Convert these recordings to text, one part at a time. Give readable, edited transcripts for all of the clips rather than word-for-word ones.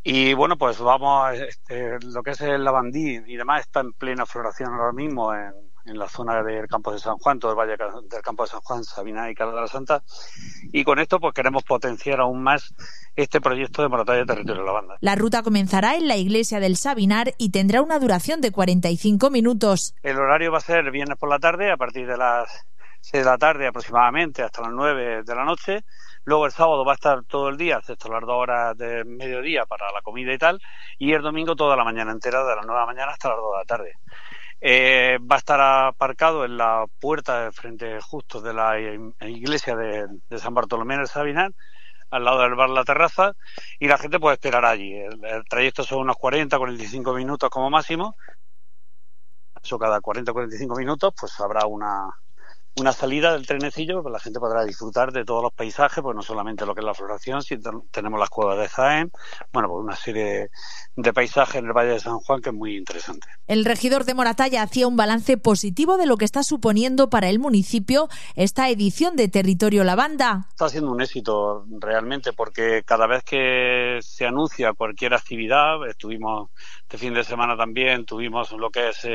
Y bueno, pues vamos, lo que es el lavandí y demás está en plena floración ahora mismo en la zona del campo de San Juan, todo el valle del campo de San Juan, Sabinar y Cala de la Santa. Y con esto pues queremos potenciar aún más este proyecto de Moratoria de Territorio de Lavanda. La ruta comenzará en la iglesia del Sabinar y tendrá una duración de 45 minutos. El horario va a ser viernes por la tarde, a partir de las 6 de la tarde aproximadamente hasta las 9 de la noche. Luego el sábado va a estar todo el día, excepto las 2 horas de mediodía para la comida y tal. Y el domingo toda la mañana entera, de las 9 de la mañana hasta las 2 de la tarde. Va a estar aparcado en la puerta de frente justo de la iglesia de San Bartolomé en el Sabinar, al lado del bar La Terraza, y la gente puede esperar allí. El trayecto son unos 40-45 minutos como máximo. Eso cada 40-45 minutos pues habrá una salida del trenecillo, pues la gente podrá disfrutar de todos los paisajes, pues no solamente lo que es la floración, sino tenemos las cuevas de Jaén, bueno, pues una serie de paisajes en el Valle de San Juan que es muy interesante. El regidor de Moratalla hacía un balance positivo de lo que está suponiendo para el municipio esta edición de Territorio Lavanda. Está siendo un éxito realmente, porque cada vez que se anuncia cualquier actividad, estuvimos este fin de semana también, tuvimos lo que es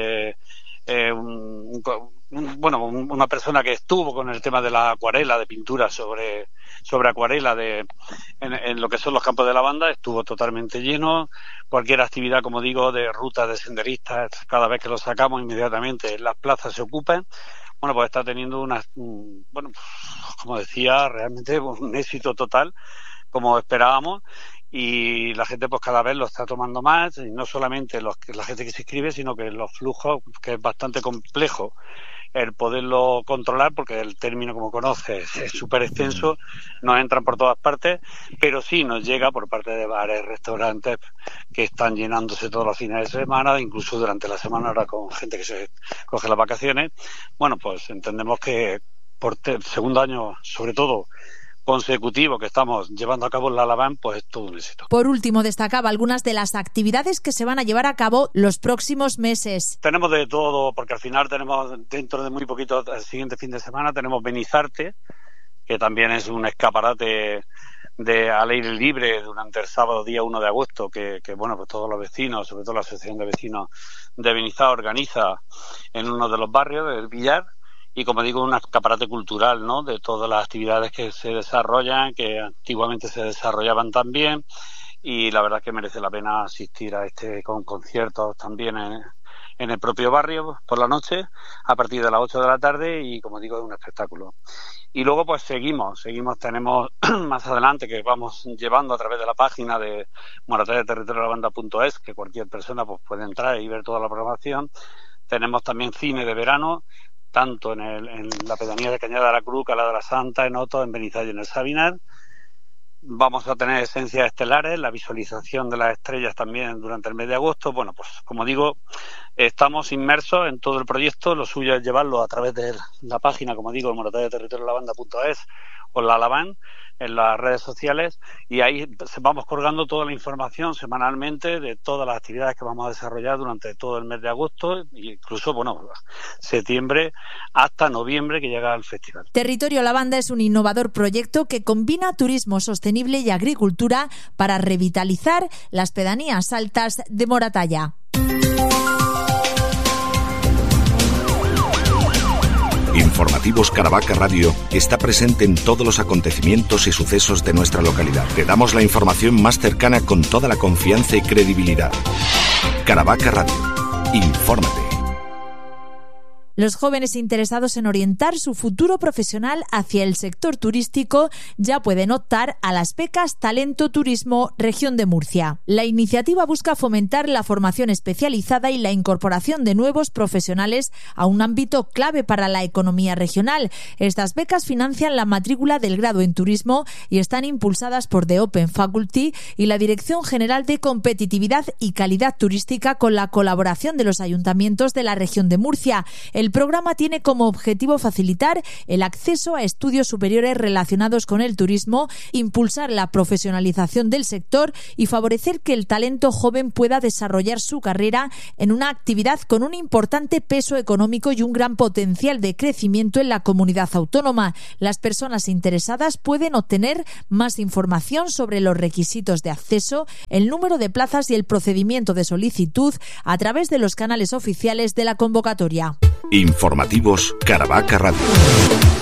una persona que estuvo con el tema de la acuarela, de pintura sobre acuarela en lo que son los campos de lavanda, estuvo totalmente lleno. Cualquier actividad, como digo, de rutas de senderistas, cada vez que lo sacamos inmediatamente las plazas se ocupan. Bueno, pues está teniendo como decía, realmente un éxito total, como esperábamos. Y la gente pues cada vez lo está tomando más, y no solamente la gente que se inscribe, sino que los flujos, que es bastante complejo el poderlo controlar, porque el término, como conoces, es súper extenso, nos entran por todas partes, pero sí nos llega por parte de bares, restaurantes que están llenándose todos los fines de semana, incluso durante la semana ahora con gente que se coge las vacaciones. Bueno, pues entendemos que por segundo año, sobre todo, consecutivo que estamos llevando a cabo en la Laván, pues es todo un éxito. Por último, destacaba algunas de las actividades que se van a llevar a cabo los próximos meses. Tenemos de todo, porque al final tenemos, dentro de muy poquito, el siguiente fin de semana, tenemos Benizarte, que también es un escaparate al aire libre durante el sábado día 1 de agosto, que bueno, pues todos los vecinos, sobre todo la Asociación de Vecinos de Benizá, organiza en uno de los barrios del Villar. Y como digo, un escaparate cultural, ¿no?, de todas las actividades que se desarrollan, que antiguamente se desarrollaban también, y la verdad es que merece la pena asistir a con conciertos también en el propio barrio por la noche, a partir de las 8 de la tarde, y como digo, es un espectáculo. Y luego pues seguimos, tenemos más adelante, que vamos llevando a través de la página de moratoriadeterritoriolavanda.es, que cualquier persona pues puede entrar y ver toda la programación. Tenemos también cine de verano, tanto en la pedanía de Cañada de la Cruz, Cala de la Santa, en Oto, en Benizá y en el Sabinar. Vamos a tener esencias estelares, la visualización de las estrellas también durante el mes de agosto. Bueno, pues como digo, estamos inmersos en todo el proyecto. Lo suyo es llevarlo a través de la página, como digo, moratoriadeterritoriolavanda.es o la Laván, en las redes sociales, y ahí vamos colgando toda la información semanalmente de todas las actividades que vamos a desarrollar durante todo el mes de agosto, e incluso, septiembre hasta noviembre, que llega el festival. Territorio Lavanda es un innovador proyecto que combina turismo sostenible y agricultura para revitalizar las pedanías altas de Moratalla. Informativos Caravaca Radio está presente en todos los acontecimientos y sucesos de nuestra localidad. Te damos la información más cercana con toda la confianza y credibilidad. Caravaca Radio. Infórmate. Los jóvenes interesados en orientar su futuro profesional hacia el sector turístico ya pueden optar a las becas Talento Turismo Región de Murcia. La iniciativa busca fomentar la formación especializada y la incorporación de nuevos profesionales a un ámbito clave para la economía regional. Estas becas financian la matrícula del grado en turismo y están impulsadas por The Open Faculty y la Dirección General de Competitividad y Calidad Turística, con la colaboración de los ayuntamientos de la región de Murcia. El El programa tiene como objetivo facilitar el acceso a estudios superiores relacionados con el turismo, impulsar la profesionalización del sector y favorecer que el talento joven pueda desarrollar su carrera en una actividad con un importante peso económico y un gran potencial de crecimiento en la comunidad autónoma. Las personas interesadas pueden obtener más información sobre los requisitos de acceso, el número de plazas y el procedimiento de solicitud a través de los canales oficiales de la convocatoria. Informativos Caravaca Radio.